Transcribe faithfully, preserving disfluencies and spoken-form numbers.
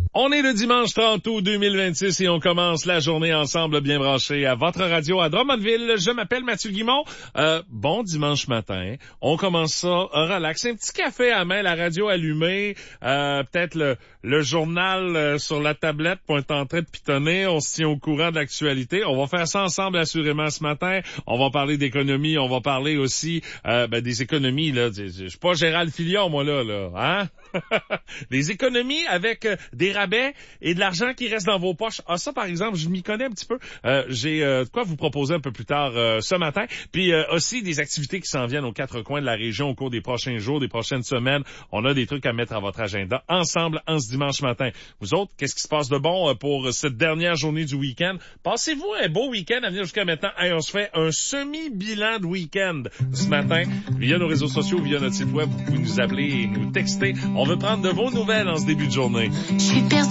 On est le dimanche trente août deux mille vingt-six et on commence la journée ensemble bien branchés à votre radio à Drummondville. Je m'appelle Mathieu Guimont. Euh, bon dimanche matin. On commence ça relax. Un petit café à main, la radio allumée, euh, peut-être le, le journal euh, sur la tablette pour être en train de pitonner. On se tient au courant de l'actualité. On va faire ça ensemble assurément ce matin. On va parler d'économie. On va parler aussi euh, ben, des économies. Là. Je suis pas Gérald Filion, moi, là. là hein? Des économies avec euh, des rabais et de l'argent qui reste dans vos poches. Ah, ça, par exemple, je m'y connais un petit peu. Euh, j'ai euh, de quoi vous proposer un peu plus tard euh, ce matin. Puis euh, aussi des activités qui s'en viennent aux quatre coins de la région au cours des prochains jours, des prochaines semaines. On a des trucs à mettre à votre agenda ensemble en ce dimanche matin. Vous autres, qu'est-ce qui se passe de bon euh, pour cette dernière journée du week-end? Passez-vous un beau week-end à venir jusqu'à maintenant? Hey, on se fait un semi-bilan de week-end ce matin via nos réseaux sociaux, via notre site web. Vous pouvez nous appeler et nous texter. On veut prendre de vos nouvelles en ce début de journée. J'ai perdu